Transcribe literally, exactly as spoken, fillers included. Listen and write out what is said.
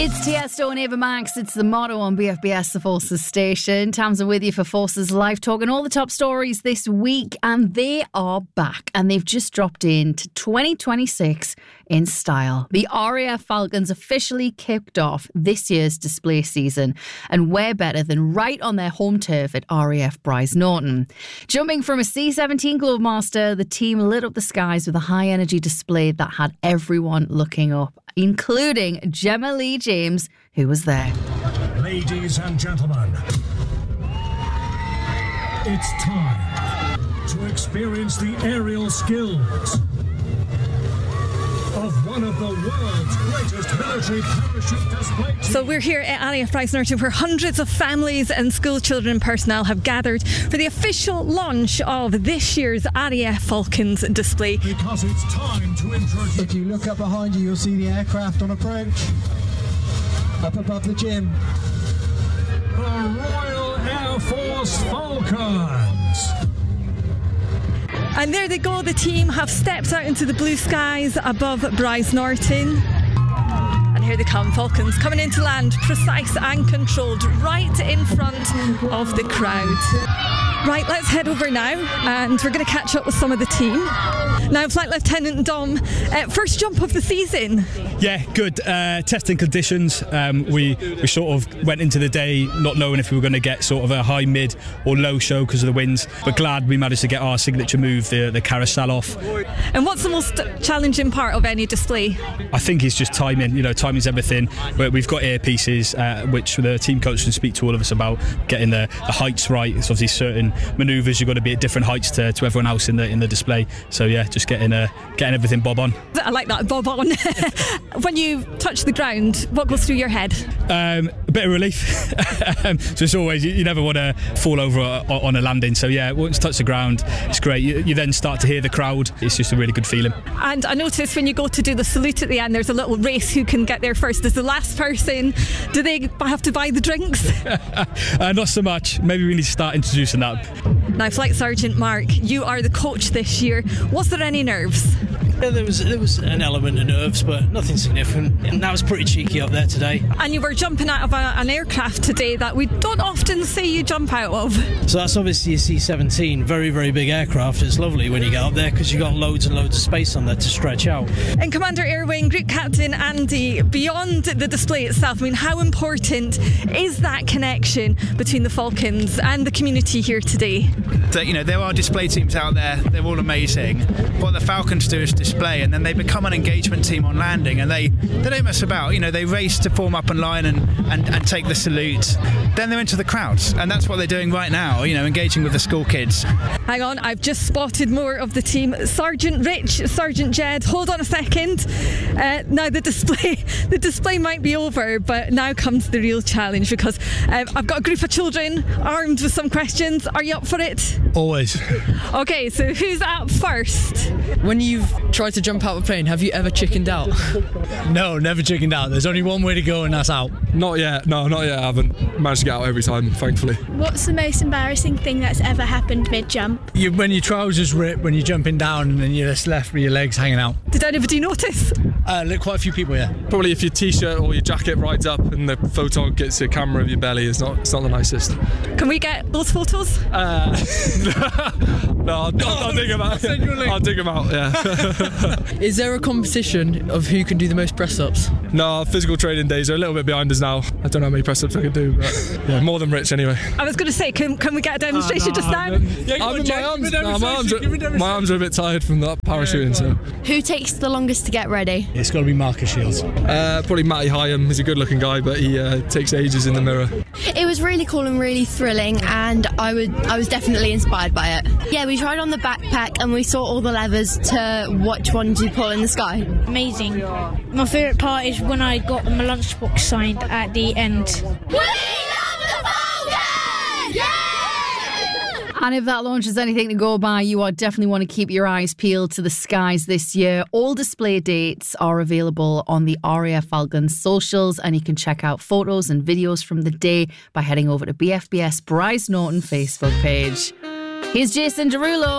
It's Tiesto and Ava Max. It's the motto on B F B S, the Forces station. Tamsin with you for Forces Live Talk and all the top stories this week. And they are back and they've just dropped into twenty twenty-six in style. The R A F Falcons officially kicked off this year's display season. And where better than right on their home turf at R A F Bryce Norton. Jumping from a C seventeen Globemaster, the team lit up the skies with a high energy display that had everyone looking up, including Gemma Lee James, who was there. Ladies and gentlemen, it's time to experience the aerial skills of one of the world's greatest military parachute display teams. So we're here at R A F Bryce Norton, where hundreds of families and school children and personnel have gathered for the official launch of this year's R A F Falcons display. Because it's time to introduce... If you look up behind you, you'll see the aircraft on approach. Up above the gym. The Royal Air Force Falcons. And there they go, the team have stepped out into the blue skies above Bryce Norton. And here they come, Falcons coming into land, precise and controlled, right in front of the crowd. Right, let's head over now and we're going to catch up with some of the team. Now, Flight Lieutenant Dom, uh, first jump of the season. Yeah, good. Uh, testing conditions. Um, we, we sort of went into the day not knowing if we were going to get sort of a high, mid or low show because of the winds, but glad we managed to get our signature move, the, the carousel, off. And what's the most challenging part of any display? I think it's just timing. You know, timing's everything. We've got earpieces, uh, which the team coach can speak to all of us about, getting the, the heights right. It's obviously certain manoeuvres you've got to be at different heights to, to everyone else in the in the display. So yeah, just getting uh, getting everything bob on. I like that, bob on. When you touch the ground, what goes through your head? Um, a bit of relief. um, so it's always, you, you never want to fall over on a landing. So yeah, once you touch the ground, it's great. You, you then start to hear the crowd. It's just a really good feeling. And I noticed when you go to do the salute at the end, there's a little race who can get there first. Is the last person, do they have to buy the drinks? uh, not so much. Maybe we need to start introducing that. Now, Flight Sergeant Mark, you are the coach this year. Was there any nerves? Yeah, there was there was an element of nerves, but nothing significant. And that was pretty cheeky up there today. And you were jumping out of a, an aircraft today that we don't often see you jump out of. So that's obviously a C seventeen, very, very big aircraft. It's lovely when you get up there because you've got loads and loads of space on there to stretch out. And Commander Air Wing Group Captain Andy, beyond the display itself, I mean, how important is that connection between the Falcons and the community here today? That, you know, there are display teams out there, they're all amazing. What the Falcons do is display, and then they become an engagement team on landing, and they, they don't mess about. You know, they race to form up in line and, and, and take the salute. Then they're into the crowds, and that's what they're doing right now, you know, engaging with the school kids. Hang on, I've just spotted more of the team. Sergeant Rich, Sergeant Jed, hold on a second. Uh, now the display, the display might be over, but now comes the real challenge, because um, I've got a group of children armed with some questions. Are you up for it? Always. Okay, so who's up first? When you've tried to jump out of a plane, have you ever chickened out? No, never chickened out. There's only one way to go and that's out. Not yet, no, not yet. I haven't managed to get out every time, thankfully. What's the most embarrassing thing that's ever happened mid-jump? You, when your trousers rip, when you're jumping down and then you're just left with your legs hanging out. Did anybody notice? Uh, look, quite a few people, yeah. Probably if your t-shirt or your jacket rides up and the photo gets the camera of your belly, it's not, it's not the nicest. Can we get those photos? Uh, no, I'll, I'll, I'll dig them out. I'll dig them out, yeah. Is there a competition of who can do the most press-ups? No, physical training days are a little bit behind us now. I don't know how many press-ups I can do, but yeah, more than Rich anyway. I was going to say, can, can we get a demonstration uh, no, just now? Yeah, I'm, my, arms, no, my, arms are, my arms are a bit tired from that parachuting. So. Who takes the longest to get ready? It's got to be Marcus Shields. Uh, probably Matty Hyam. He's a good-looking guy, but he uh, takes ages in the mirror. It was really cool and really thrilling, and I would I was definitely inspired by it. Yeah, we tried on the backpack and we saw all the levers to watch one to pull in the sky. Amazing. My favourite part is when I got my lunchbox signed at the end. We love the Falcons! Yeah! And if that launch is anything to go by, you are definitely want to keep your eyes peeled to the skies this year. All display dates are available on the R A F Falcons socials, and you can check out photos and videos from the day by heading over to B F B S Bryce Norton Facebook page. Here's Jason Derulo.